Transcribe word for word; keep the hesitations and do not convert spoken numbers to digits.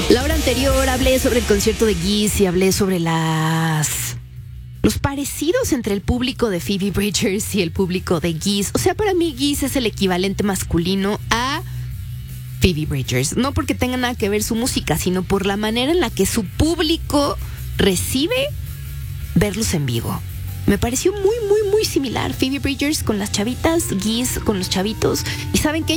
La hora anterior hablé sobre el concierto de Geese y hablé sobre las... los parecidos entre el público de Phoebe Bridgers y el público de Geese. O sea, para mí Geese es el equivalente masculino a Phoebe Bridgers. No porque tenga nada que ver su música, sino por la manera en la que su público recibe verlos en vivo. Me pareció muy, muy, muy similar. Phoebe Bridgers con las chavitas, Geese con los chavitos. Y ¿saben qué?